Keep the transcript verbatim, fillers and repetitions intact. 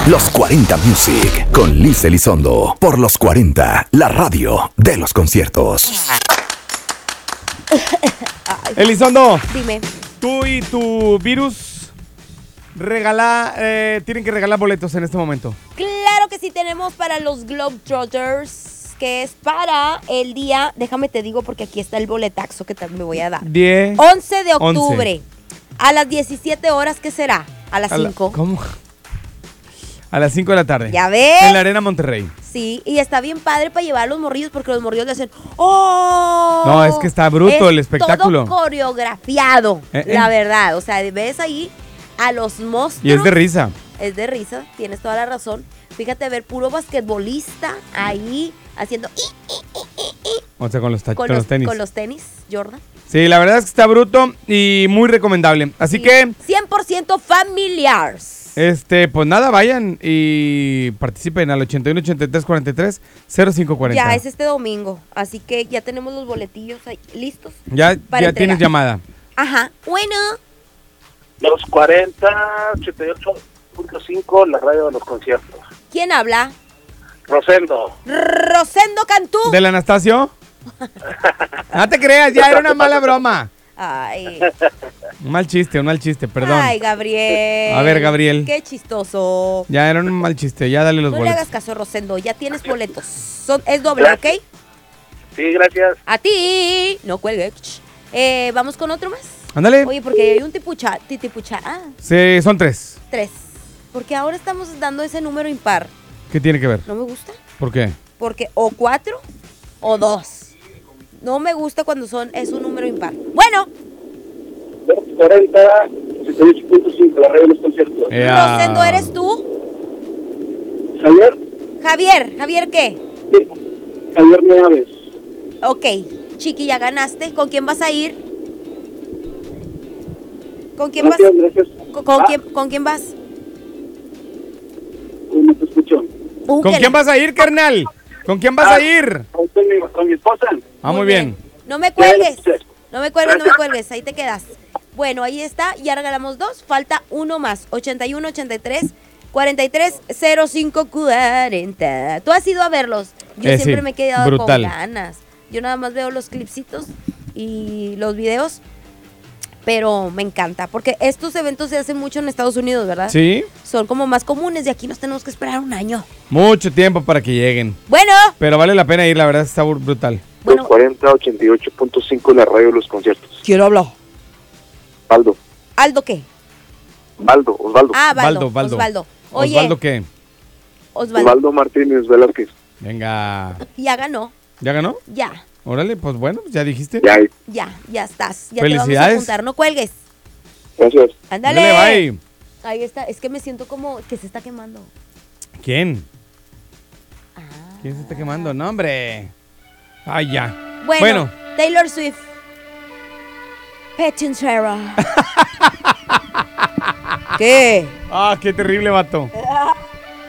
Los cuarenta Music con Liz Elizondo. Por Los cuarenta, la radio de los conciertos. Elizondo, Dime. tú y tu virus regala, eh, tienen que regalar boletos en este momento. Claro que sí tenemos para los Globetrotters, que es para el día, déjame te digo porque aquí está el boletaxo que te, me voy a dar. diez. once de octubre, a las diecisiete horas, ¿qué será? A las A la- cinco. ¿Cómo? A las cinco de la tarde. ¿Ya ves? En la Arena Monterrey. Sí, y está bien padre para llevar a los morrillos porque los morrillos le hacen ¡oh! No, es que está bruto Es el espectáculo. Todo coreografiado, Eh, eh. la verdad. O sea, ves ahí a los monstruos. Y es de risa. Es de risa, tienes toda la razón. Fíjate, ver puro basquetbolista ahí haciendo i, O sea, con los, ta- con, con los, los tenis. con los tenis, Jordan. Sí, la verdad es que está bruto y muy recomendable. Así Sí, que, cien por ciento familiars. este, pues nada, vayan y participen al ochenta y uno, ochenta y tres, cuarenta y tres, cero cinco cuarenta. Ya es este domingo, así que ya tenemos los boletillos ahí listos. Ya, para ya entregar. tienes llamada. Ajá, bueno. Los cuarenta, ochenta y ocho punto cinco, la radio de los conciertos. ¿Quién habla? Rosendo. Rosendo Cantú. ¿Del Anastasio? No te creas, ya era una mala broma. Ay, Un mal chiste, un mal chiste, perdón. ay, Gabriel. A ver, Gabriel. Qué chistoso. Ya era un mal chiste, ya dale los No le boletos. hagas caso, Rosendo, ya tienes boletos. Son, es doble, ¿ok? Sí, gracias. A ti. No cuelgues. Eh, ¿Vamos con otro más? Ándale. Oye, porque hay un tipucha, titipucha. Ah, Sí, son tres. tres. Porque ahora estamos dando ese número impar. ¿Qué tiene que ver? ¿No me gusta? ¿Por qué? Porque o cuatro o dos. No me gusta cuando son es un número impar. Bueno, Los cuarenta, ochenta y ocho punto cinco, la radio de los conciertos. Eh, Rosendo, ah, ¿eres tú? Javier, Javier, ¿Javier qué? sí. Javier Neves. Ok, Chiqui, ya ganaste. ¿Con quién vas a ir? ¿Con quién vas? Gracias, gracias. ¿Con, con Ah, quién, ¿Con quién vas? ¿cómo te escucho? Uh, ¿Con que quién la- vas a ir, carnal? ¿Con quién vas Ah, a ir? Con mi, con mi esposa. Ah, muy bien. No me cuelgues. Sí. No me cuelgues, no me cuelgues. Ahí te quedas. Bueno, ahí está. Ya regalamos dos. Falta uno más. ochenta y uno, ochenta y tres, cuarenta y tres, cero cinco cuarenta. Tú has ido a verlos. Yo Eh, siempre sí, me he quedado brutal. con ganas. Yo nada más veo los clipsitos y los videos. Pero me encanta. Porque estos eventos se hacen mucho en Estados Unidos, ¿verdad? Sí, Son como más comunes y aquí nos tenemos que esperar un año. mucho tiempo para que lleguen. Bueno, Pero vale la pena ir, la verdad está br- brutal. bueno. Los cuarenta, ochenta y ocho punto cinco, la radio de los conciertos. Quiero hablar. Baldo. ¿Aldo qué? Baldo, Osvaldo. Ah, Baldo. Osvaldo, Osvaldo. Osvaldo. Oye, ¿Osvaldo qué? Osvaldo. Osvaldo Martínez Velázquez. Venga. Ya ganó. ¿Ya ganó? Ya. Órale, pues bueno, ya dijiste. Ya, Ya, ya estás. Ya te vamos a Felicidades. apuntar. No cuelgues. gracias. Ándale. Ándale, bye. Ahí está. Es que me siento como que se está quemando. ¿Quién? Ah. ¿Quién se está quemando? No, hombre. Ay, ya. Bueno, Bueno. Taylor Swift. Petting Sarah. ¿Qué? Ah, qué terrible vato.